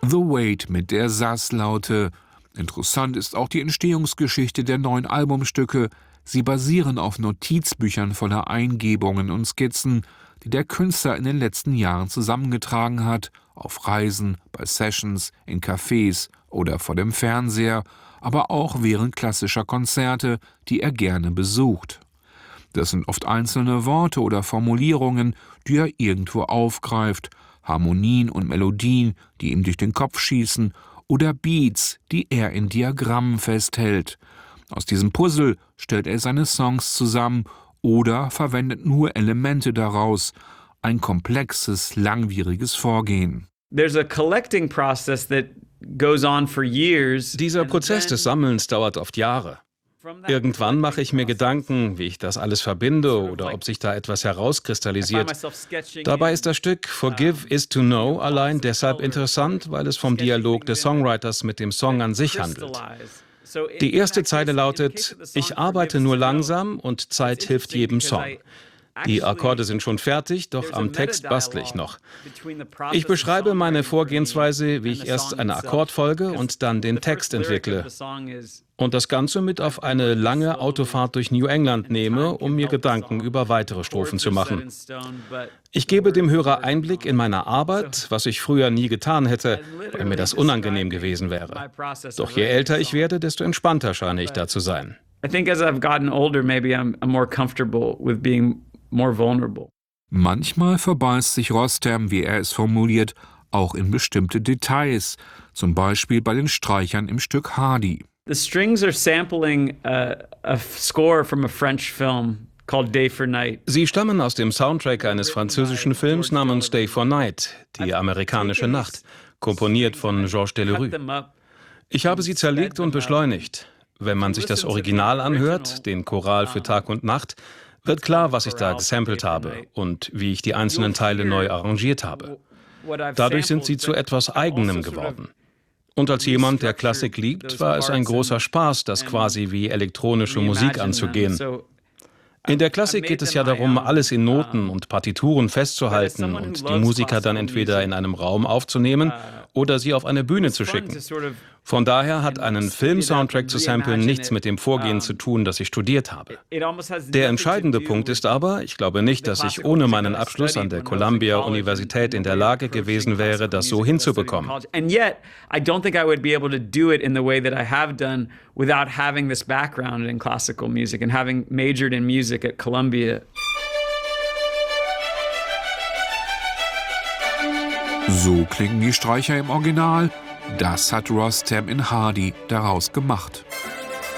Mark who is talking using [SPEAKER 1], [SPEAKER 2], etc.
[SPEAKER 1] The Wait mit der Sasslaute. Interessant ist auch die Entstehungsgeschichte der neuen Albumstücke. Sie basieren auf Notizbüchern voller Eingebungen und Skizzen, die der Künstler in den letzten Jahren zusammengetragen hat, auf Reisen, bei Sessions, in Cafés oder vor dem Fernseher, aber auch während klassischer Konzerte, die er gerne besucht. Das sind oft einzelne Worte oder Formulierungen, die er irgendwo aufgreift, Harmonien und Melodien, die ihm durch den Kopf schießen, oder Beats, die er in Diagrammen festhält. Aus diesem Puzzle stellt er seine Songs zusammen oder verwendet nur Elemente daraus. Ein komplexes, langwieriges Vorgehen.
[SPEAKER 2] Dieser
[SPEAKER 3] Prozess des Sammelns dauert oft Jahre. Irgendwann mache ich mir Gedanken, wie ich das alles verbinde oder ob sich da etwas herauskristallisiert. Dabei ist das Stück Forgive is to Know allein deshalb interessant, weil es vom Dialog des Songwriters mit dem Song an sich handelt. Die erste Zeile lautet: Ich arbeite nur langsam und Zeit hilft jedem Song. Die Akkorde sind schon fertig, doch am Text bastle ich noch. Ich beschreibe meine Vorgehensweise, wie ich erst eine Akkordfolge und dann den Text entwickle. Und das Ganze mit auf eine lange Autofahrt durch New England nehme, um mir Gedanken über weitere Strophen zu machen. Ich gebe dem Hörer Einblick in meine Arbeit, was ich früher nie getan hätte, weil mir das unangenehm gewesen wäre. Doch je älter ich werde, desto entspannter scheine ich da zu sein.
[SPEAKER 2] I think as I've gotten older, maybe I'm more comfortable with being more vulnerable.
[SPEAKER 1] Manchmal verbeißt sich Rostam, wie er es formuliert, auch in bestimmte Details, zum Beispiel bei den Streichern im Stück Hardy.
[SPEAKER 2] The strings are sampling a score from a French film called Day for Night.
[SPEAKER 3] Sie stammen aus dem Soundtrack eines französischen Films namens Day for Night, die amerikanische Nacht, komponiert von Georges Delerue. Ich habe sie zerlegt und beschleunigt. Wenn man sich das Original anhört, den Choral für Tag und Nacht, wird klar, was ich da gesampelt habe und wie ich die einzelnen Teile neu arrangiert habe. Dadurch sind sie zu etwas Eigenem geworden. Und als jemand, der Klassik liebt, war es ein großer Spaß, das quasi wie elektronische Musik anzugehen. In der Klassik geht es ja darum, alles in Noten und Partituren festzuhalten und die Musiker dann entweder in einem Raum aufzunehmen oder sie auf eine Bühne zu schicken. Von daher hat einen Film-Soundtrack zu samplen nichts mit dem Vorgehen zu tun, das ich studiert habe. Der entscheidende Punkt ist aber, ich glaube nicht, dass ich ohne meinen Abschluss an der Columbia-Universität in der Lage gewesen wäre, das so hinzubekommen.
[SPEAKER 2] And yet, I don't think I would be able to do it in the way that I have done without having this background in classical music and having majored in music at Columbia.
[SPEAKER 1] So klingen die Streicher im Original. Das hat Rostam in Hardy daraus gemacht.